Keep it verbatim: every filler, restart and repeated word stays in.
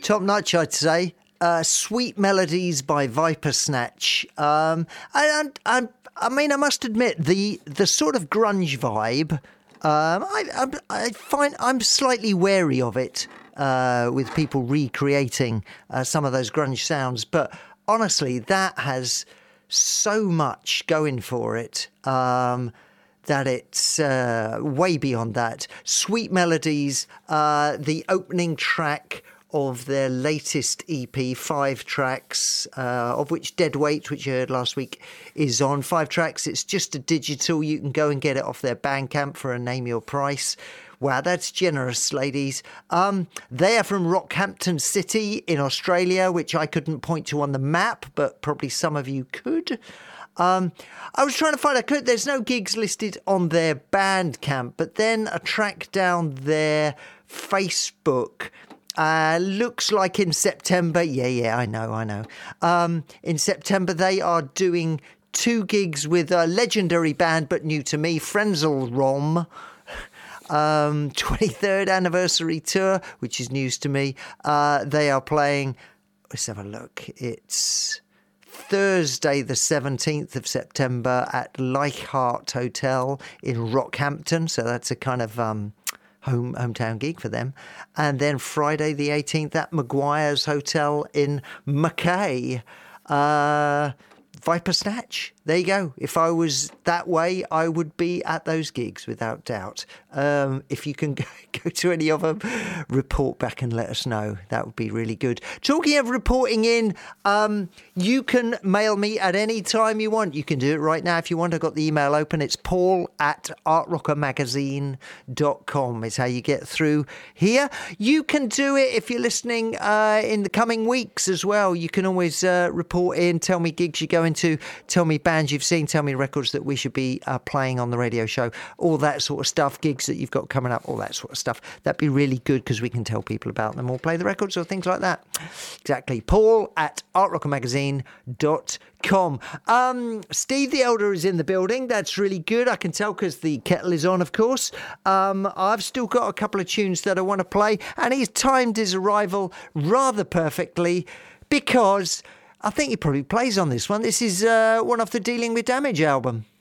Top notch, I'd say. Uh, Sweet Melodies by Viper Snatch. Um, I, I, I mean, I must admit, the the sort of grunge vibe, um, I, I, I find I'm slightly wary of it uh, with people recreating uh, some of those grunge sounds. But honestly, that has so much going for it. Um, that it's uh, way beyond that. Sweet Melodies, uh, the opening track of their latest E P, five tracks, uh, of which Dead Weight, which you heard last week, is on. Five tracks, it's just a digital. You can go and get it off their Bandcamp for a name your price. Wow, that's generous, ladies. Um, they are from Rockhampton City in Australia, which I couldn't point to on the map, but probably some of you could. Um, I was trying to find, I could, there's no gigs listed on their Bandcamp, but then I tracked down their Facebook. Uh, looks like in September, yeah, yeah, I know, I know. Um, in September, they are doing two gigs with a legendary band, but new to me, Frenzel Rom. Um, twenty-third anniversary tour, which is news to me. Uh, they are playing, let's have a look, it's Thursday the seventeenth of September at Leichhardt Hotel in Rockhampton, so that's a kind of um, home hometown gig for them. And then Friday the eighteenth at Maguire's Hotel in Mackay. Uh, Viper Snatch. There you go. If I was that way, I would be at those gigs without doubt. Um, if you can go, go to any of them, report back and let us know. That would be really good. Talking of reporting in, um, you can mail me at any time you want. You can do it right now if you want. I've got the email open. It's paul at art rocker magazine dot com is how you get through here. You can do it if you're listening uh, in the coming weeks as well. You can always uh, report in, tell me gigs you're going to, tell me bands you've seen, tell me records that we should be uh, playing on the radio show, all that sort of stuff, gigs that you've got coming up, all that sort of stuff. That'd be really good because we can tell people about them or play the records or things like that. Exactly. Paul at art rocker magazine dot com. Um, Steve the Elder is in the building. That's really good. I can tell because the kettle is on, of course. Um, I've still got a couple of tunes that I want to play, and he's timed his arrival rather perfectly because I think he probably plays on this one. This is uh, one off the Dealing with Damage album.